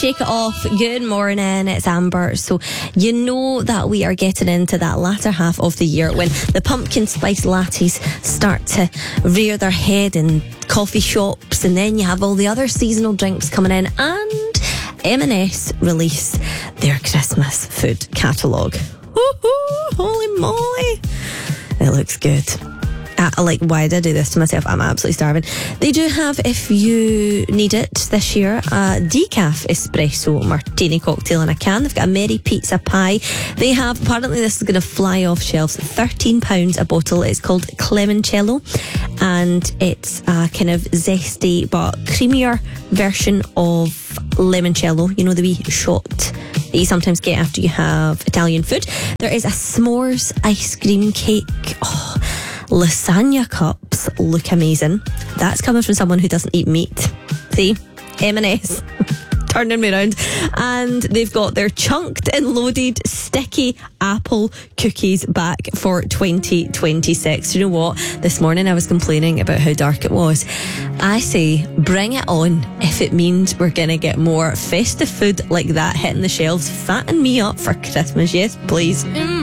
Shake it off. Good morning, it's Amber. So you know that we are getting into that latter half of the year when the pumpkin spice lattes start to rear their head in coffee shops, and then you have all the other seasonal drinks coming in, and M&S release their Christmas food catalogue. Holy moly, it looks good. Why did I do this to myself? I'm absolutely starving. They do have, if you need it this year, a decaf espresso martini cocktail in a can. They've got a Merry Pizza Pie. They have, apparently this is going to fly off shelves, £13 a bottle. It's called Clemoncello, and it's a kind of zesty but creamier version of limoncello. You know, the wee shot that you sometimes get after you have Italian food. There is a s'mores ice cream cake. Lasagna cups look amazing. That's coming from someone who doesn't eat meat. See? M&S. Turning me around. And they've got their chunked and loaded sticky apple cookies back for 2026. You know what? This morning I was complaining about how dark it was. I say, bring it on if it means we're going to get more festive food like that hitting the shelves. Fatten me up for Christmas. Yes, please.